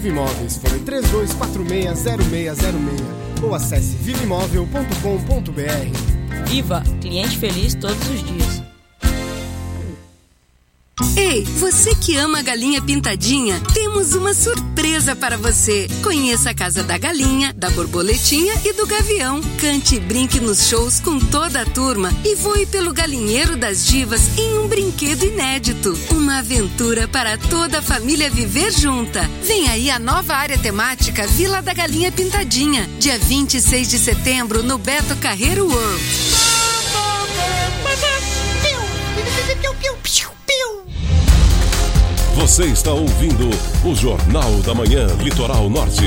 Viva Imóveis, fone 32460606 ou acesse vivaimóvel.com.br. Viva, cliente feliz todos os dias. Ei, você que ama a Galinha Pintadinha, temos uma surpresa para você. Conheça a Casa da Galinha, da Borboletinha e do Gavião. Cante e brinque nos shows com toda a turma e voe pelo Galinheiro das Divas em um brinquedo inédito. Uma aventura para toda a família viver junta. Vem aí a nova área temática Vila da Galinha Pintadinha, dia 26 de setembro no Beto Carreiro World. Você está ouvindo o Jornal da Manhã Litoral Norte.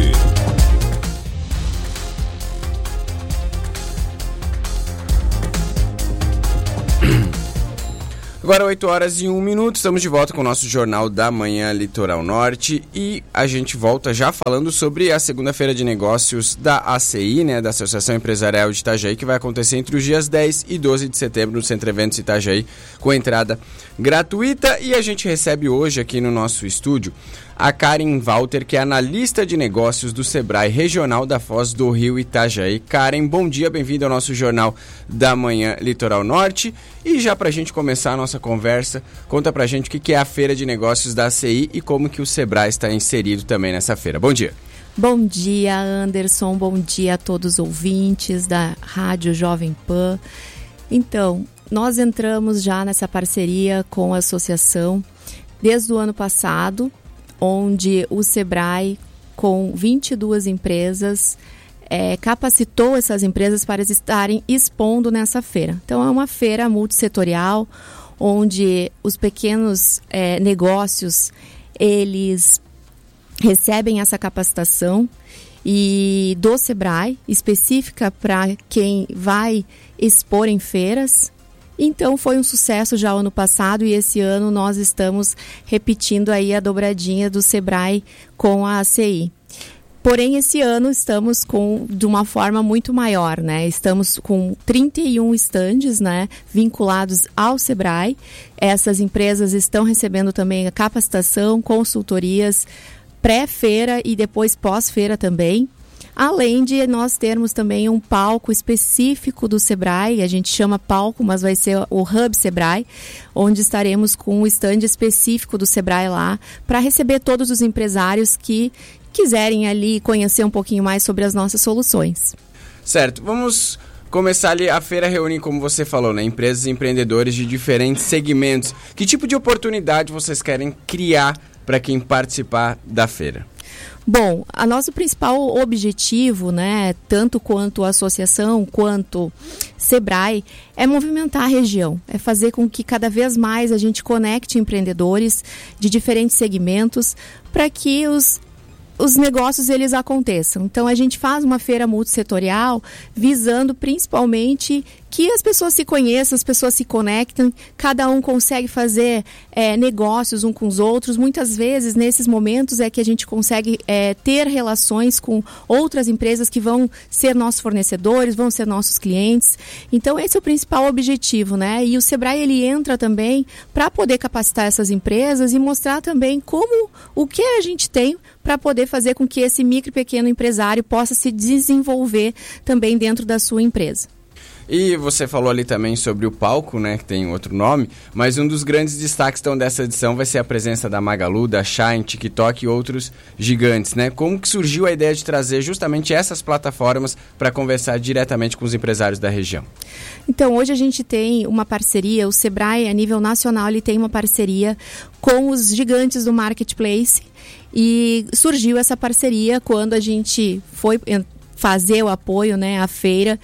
Agora 8h01, estamos de volta com o nosso Jornal da Manhã Litoral Norte e a gente volta já falando sobre a segunda-feira de negócios da ACI, né, da Associação Empresarial de Itajaí, que vai acontecer entre os dias 10 e 12 de setembro no Centro Eventos Itajaí, com entrada gratuita. E a gente recebe hoje aqui no nosso estúdio a Karen Walter, que é analista de negócios do Sebrae Regional da Foz do Rio Itajaí. Karen, bom dia, bem-vinda ao nosso Jornal da Manhã Litoral Norte. E já pra gente começar a nossa conversa, conta pra gente o que é a Feira de Negócios da ACI e como que o Sebrae está inserido também nessa feira. Bom dia. Bom dia, Anderson, bom dia a todos os ouvintes da Rádio Jovem Pan. Então, nós entramos já nessa parceria com a associação desde o ano passado, onde o Sebrae, com 22 empresas, capacitou essas empresas para estarem expondo nessa feira. Então, é uma feira multissetorial, onde os pequenos negócios, eles recebem essa capacitação e do Sebrae, específica para quem vai expor em feiras. Então foi um sucesso já o ano passado e esse ano nós estamos repetindo aí a dobradinha do Sebrae com a ACI. Porém, esse ano estamos de uma forma muito maior, né? Estamos com 31 estandes, né, vinculados ao Sebrae. Essas empresas estão recebendo também a capacitação, consultorias pré-feira e depois pós-feira também. Além de nós termos também um palco específico do Sebrae, a gente chama palco, mas vai ser o Hub Sebrae, onde estaremos com um stand específico do Sebrae lá, para receber todos os empresários que quiserem ali conhecer um pouquinho mais sobre as nossas soluções. Certo, vamos começar ali. A feira reúne, como você falou, né, empresas e empreendedores de diferentes segmentos. Que tipo de oportunidade vocês querem criar para quem participar da feira? Bom, a nosso principal objetivo, né, tanto quanto a associação, quanto Sebrae, é movimentar a região, é fazer com que cada vez mais a gente conecte empreendedores de diferentes segmentos para que os negócios eles aconteçam. Então a gente faz uma feira multissetorial visando principalmente que as pessoas se conheçam, as pessoas se conectem, cada um consegue fazer negócios um com os outros. Muitas vezes, nesses momentos, é que a gente consegue ter relações com outras empresas que vão ser nossos fornecedores, vão ser nossos clientes. Então, esse é o principal objetivo, né? E o Sebrae, ele entra também para poder capacitar essas empresas e mostrar também o que a gente tem para poder fazer com que esse micro e pequeno empresário possa se desenvolver também dentro da sua empresa. E você falou ali também sobre o palco, né, que tem outro nome, mas um dos grandes destaques então, dessa edição vai ser a presença da Magalu, da Shine, TikTok e outros gigantes, né? Como que surgiu a ideia de trazer justamente essas plataformas para conversar diretamente com os empresários da região? Então, hoje a gente tem uma parceria, o Sebrae, a nível nacional, ele tem uma parceria com os gigantes do marketplace e surgiu essa parceria quando a gente foi fazer o apoio, né, à feira.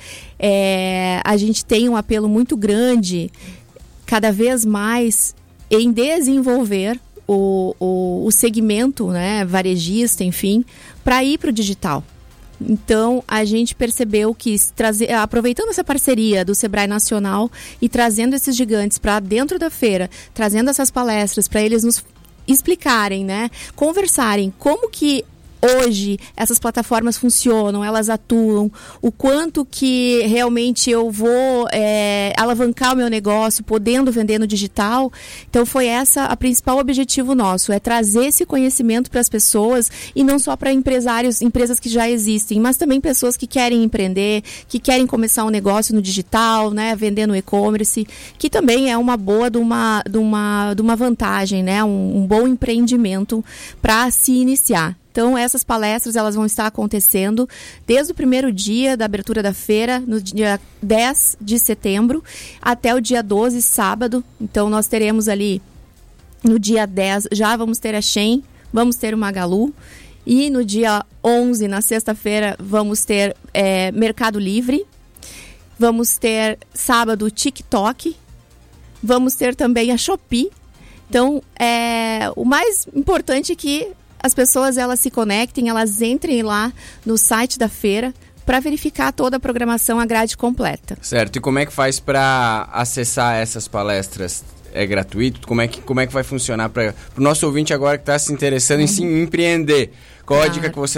A gente tem um apelo muito grande, cada vez mais, em desenvolver o segmento, né, varejista, enfim, para ir para o digital. Então, a gente percebeu que, aproveitando essa parceria do Sebrae Nacional e trazendo esses gigantes para dentro da feira, trazendo essas palestras para eles nos explicarem, né, conversarem como que hoje essas plataformas funcionam, elas atuam, o quanto que realmente eu vou alavancar o meu negócio, podendo vender no digital. Então foi essa a principal objetivo nosso, é trazer esse conhecimento para as pessoas e não só para empresas que já existem, mas também pessoas que querem empreender, que querem começar um negócio no digital, né, vender no e-commerce, que também é uma boa de uma vantagem, né, um bom empreendimento para se iniciar. Então, essas palestras elas vão estar acontecendo desde o primeiro dia da abertura da feira, no dia 10 de setembro, até o dia 12, sábado. Então, nós teremos ali, no dia 10, já vamos ter a Shein, vamos ter o Magalu. E no dia 11, na sexta-feira, vamos ter Mercado Livre. Vamos ter sábado TikTok. Vamos ter também a Shopee. Então, o mais importante é que as pessoas elas se conectem, elas entrem lá no site da feira para verificar toda a programação, a grade completa. Certo. E como é que faz para acessar essas palestras? É gratuito? Como é que vai funcionar para o nosso ouvinte agora que está se interessando em se empreender? Qual a dica que você